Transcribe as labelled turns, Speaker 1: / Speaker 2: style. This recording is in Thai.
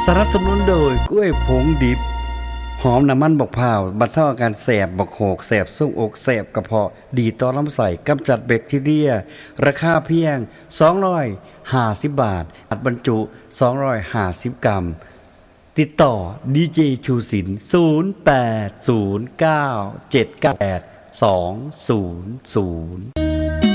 Speaker 1: สนับสนุนโดยกล้วยผงดิบหอมน้ำมันบกพร้าวบรรเทาอาการแสบบกโขกแสบทรวงอกแสบกระเพาะดีต่อลำไส้กำจัดแบคทีเรียราคาเพียง250 บาทอัดบรรจุ250 กรัมติดต่อดีเจชูศิลป์0809798200